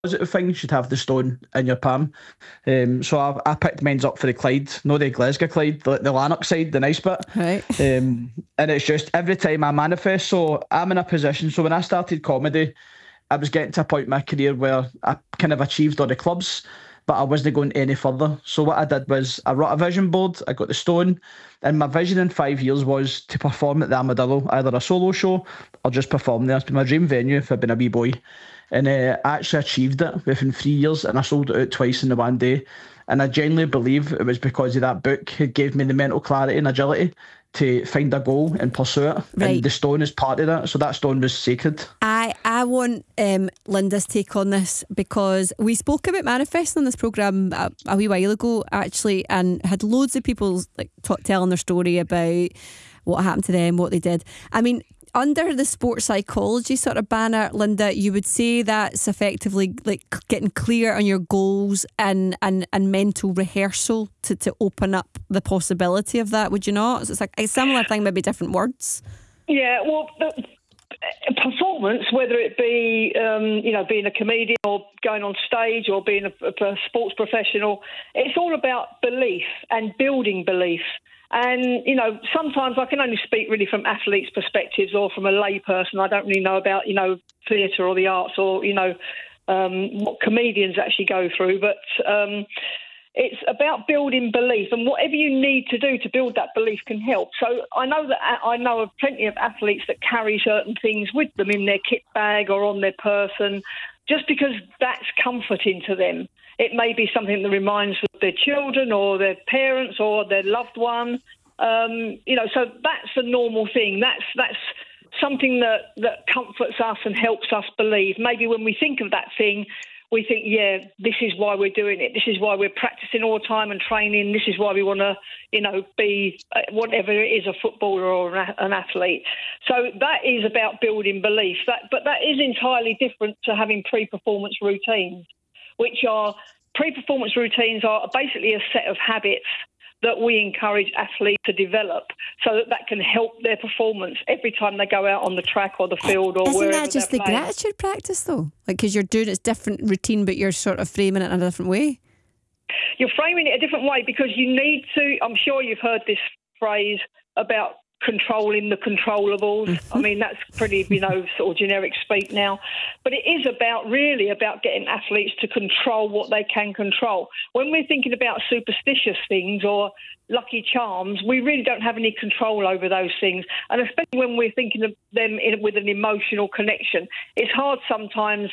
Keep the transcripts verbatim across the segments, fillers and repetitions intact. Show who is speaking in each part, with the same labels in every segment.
Speaker 1: positive thing, you should have the stone in your palm. Um, so I, I picked mine's up for the Clyde, no the Glasgow Clyde, the, the Lanark side, the nice bit.
Speaker 2: Right.
Speaker 1: Um, and it's just every time I manifest. So I'm in a position. So when I started comedy, I was getting to a point in my career where I kind of achieved all the clubs, but I wasn't going any further. So what I did was I wrote a vision board, I got the stone, and my vision in five years was to perform at the Armadillo, either a solo show or just perform there. It's been my dream venue if I'd been a wee boy. And uh, I actually achieved it within three years, and I sold it out twice in the one day. And I genuinely believe it was because of that book. It gave me the mental clarity and agility to find a goal and pursue it.
Speaker 2: Right.
Speaker 1: And the stone is part of that. So that stone was sacred.
Speaker 2: I, I want um, Linda's take on this, because we spoke about manifesting on this programme a, a wee while ago actually, and had loads of people like t- telling their story about what happened to them, what they did. I mean, under the sports psychology sort of banner, Linda, you would say that's effectively like getting clear on your goals and, and, and mental rehearsal to, to open up the possibility of that, would you not? So it's like a similar thing, maybe different words.
Speaker 3: Yeah, well, the performance, whether it be, um, you know, being a comedian or going on stage or being a, a sports professional, it's all about belief and building belief. And, you know, sometimes I can only speak really from athletes' perspectives or from a lay person. I don't really know about, you know, theatre or the arts or, you know, um, what comedians actually go through. But um, it's about building belief, and whatever you need to do to build that belief can help. So I know that I know of plenty of athletes that carry certain things with them in their kit bag or on their person, just because that's comforting to them. It may be something that reminds them of their children or their parents or their loved one. Um, you know, so that's a normal thing. That's that's something that, that comforts us and helps us believe. Maybe when we think of that thing, we think, yeah, this is why we're doing it. This is why we're practicing all the time and training. This is why we want to, you know, be whatever it is, a footballer or an athlete. So that is about building belief. That, but that is entirely different to having pre-performance routines, which are pre-performance routines are basically a set of habits that we encourage athletes to develop so that that can help their performance every time they go out on the track or the field or
Speaker 2: Isn't
Speaker 3: wherever
Speaker 2: that just
Speaker 3: they're
Speaker 2: the
Speaker 3: playing.
Speaker 2: gratitude practice though? Like, because you're doing it's different routine, but you're sort of framing it in a different way.
Speaker 3: You're framing it a different way because you need to, I'm sure you've heard this phrase about controlling the controllables. Mm-hmm. I mean, that's pretty, you know, sort of generic speak now. But it is about really about getting athletes to control what they can control. When we're thinking about superstitious things or lucky charms, we really don't have any control over those things. And especially when we're thinking of them in, with an emotional connection, it's hard sometimes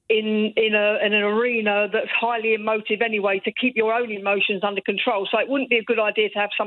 Speaker 3: in in, a, in an arena that's highly emotive anyway to keep your own emotions under control. So it wouldn't be a good idea to have some